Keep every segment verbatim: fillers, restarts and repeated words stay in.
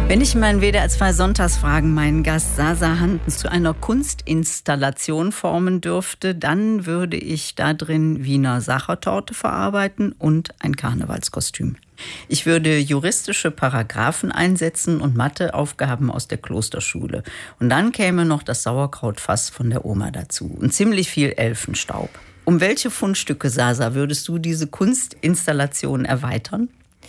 Wenn ich in meinen W D R zwei Sonntagsfragen meinen Gast Sasa Handens zu einer Kunstinstallation formen dürfte, dann würde ich da drin Wiener Sachertorte verarbeiten und ein Karnevalskostüm. Ich würde juristische Paragraphen einsetzen und Matheaufgaben aus der Klosterschule. Und dann käme noch das Sauerkrautfass von der Oma dazu und ziemlich viel Elfenstaub. Um welche Fundstücke, Sasa, würdest du diese Kunstinstallation erweitern?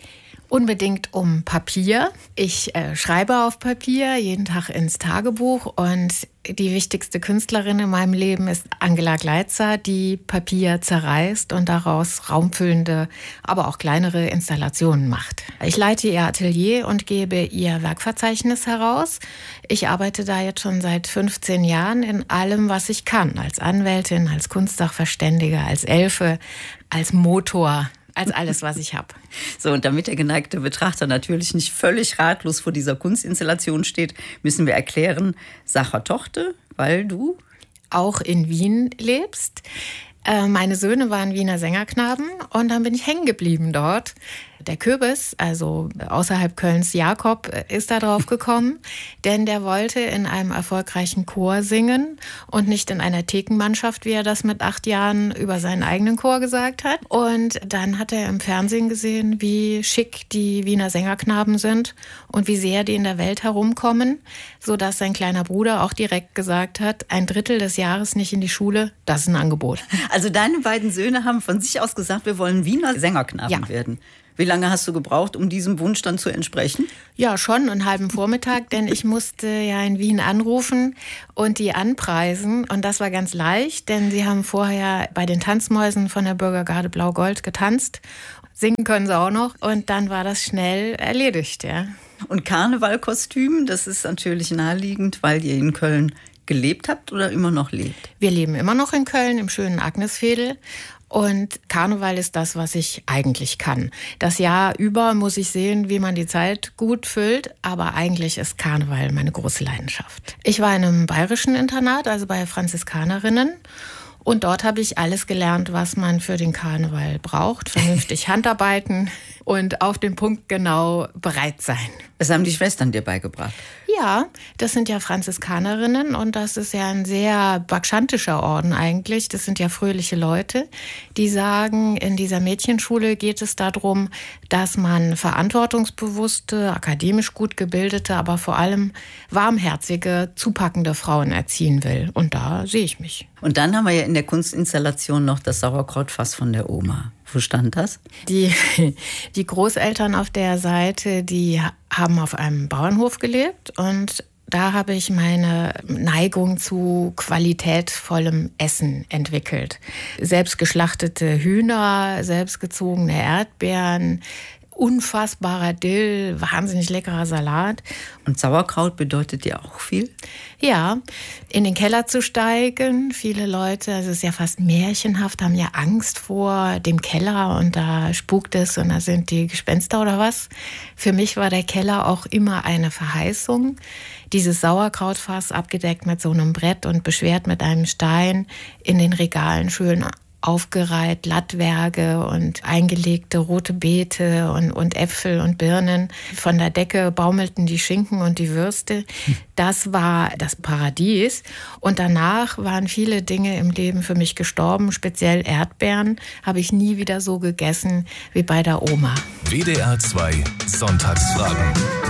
Unbedingt um Papier. Ich äh, schreibe auf Papier, jeden Tag ins Tagebuch, und die wichtigste Künstlerin in meinem Leben ist Angela Gleitzer, die Papier zerreißt und daraus raumfüllende, aber auch kleinere Installationen macht. Ich leite ihr Atelier und gebe ihr Werkverzeichnis heraus. Ich arbeite da jetzt schon seit fünfzehn Jahren in allem, was ich kann. Als Anwältin, als Kunstsachverständige, als Elfe, als Motor. Als alles, was ich habe. So, und damit der geneigte Betrachter natürlich nicht völlig ratlos vor dieser Kunstinstallation steht, müssen wir erklären, Sachertorte, weil du auch in Wien lebst. Äh, meine Söhne waren Wiener Sängerknaben und dann bin ich hängen geblieben dort. Der Kürbis, also außerhalb Kölns Jakob, ist da drauf gekommen, denn der wollte in einem erfolgreichen Chor singen und nicht in einer Thekenmannschaft, wie er das mit acht Jahren über seinen eigenen Chor gesagt hat. Und dann hat er im Fernsehen gesehen, wie schick die Wiener Sängerknaben sind und wie sehr die in der Welt herumkommen, sodass sein kleiner Bruder auch direkt gesagt hat, ein Drittel des Jahres nicht in die Schule, das ist ein Angebot. Also deine beiden Söhne haben von sich aus gesagt, wir wollen Wiener Sängerknaben ja. werden. Wie lange hast du gebraucht, um diesem Wunsch dann zu entsprechen? Ja, schon einen halben Vormittag, denn ich musste ja in Wien anrufen und die anpreisen. Und das war ganz leicht, denn sie haben vorher bei den Tanzmäusen von der Bürgergarde Blau-Gold getanzt. Singen können sie auch noch. Und dann war das schnell erledigt, ja. Und Karnevalkostüm, das ist natürlich naheliegend, weil ihr in Köln gelebt habt oder immer noch lebt? Wir leben immer noch in Köln, im schönen Agnesvedel. Und Karneval ist das, was ich eigentlich kann. Das Jahr über muss ich sehen, wie man die Zeit gut füllt, aber eigentlich ist Karneval meine große Leidenschaft. Ich war in einem bayerischen Internat, also bei Franziskanerinnen. Und dort habe ich alles gelernt, was man für den Karneval braucht. Vernünftig Handarbeiten und auf den Punkt genau bereit sein. Das haben die Schwestern dir beigebracht? Ja, das sind ja Franziskanerinnen und das ist ja ein sehr bacchantischer Orden eigentlich. Das sind ja fröhliche Leute, die sagen, in dieser Mädchenschule geht es darum, dass man verantwortungsbewusste, akademisch gut gebildete, aber vor allem warmherzige, zupackende Frauen erziehen will. Und da sehe ich mich. Und dann haben wir ja in der Kunstinstallation noch das Sauerkrautfass von der Oma. Wo stand das? Die, die Großeltern auf der Seite, die haben auf einem Bauernhof gelebt und da habe ich meine Neigung zu qualitätvollem Essen entwickelt. Selbstgeschlachtete Hühner, selbstgezogene Erdbeeren, unfassbarer Dill, wahnsinnig leckerer Salat. Und Sauerkraut bedeutet dir auch viel? Ja, in den Keller zu steigen. Viele Leute, also es ist ja fast märchenhaft, haben ja Angst vor dem Keller und da spukt es und da sind die Gespenster oder was. Für mich war der Keller auch immer eine Verheißung. Dieses Sauerkrautfass abgedeckt mit so einem Brett und beschwert mit einem Stein, in den Regalen schön aufgereiht, Lattwerke und eingelegte rote Beete und, und Äpfel und Birnen. Von der Decke baumelten die Schinken und die Würste. Das war das Paradies. Und danach waren viele Dinge im Leben für mich gestorben. Speziell Erdbeeren habe ich nie wieder so gegessen wie bei der Oma. W D R zwei Sonntagsfragen.